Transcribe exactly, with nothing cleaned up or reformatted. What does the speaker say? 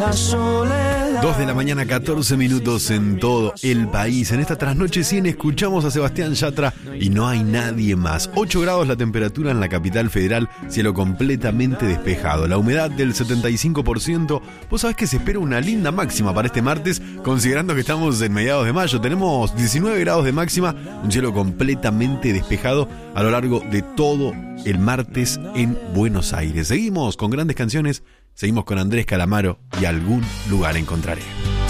Dos de la mañana, catorce minutos en todo el país. En esta trasnoche cien escuchamos a Sebastián Yatra y no hay nadie más. ocho grados la temperatura en la capital federal, cielo completamente despejado. La humedad del setenta y cinco por ciento. Vos sabés que se espera una linda máxima para este martes, considerando que estamos en mediados de mayo. Tenemos diecinueve grados de máxima, un cielo completamente despejado a lo largo de todo el martes en Buenos Aires. Seguimos con grandes canciones. Seguimos con Andrés Calamaro y Algún Lugar Encontraré.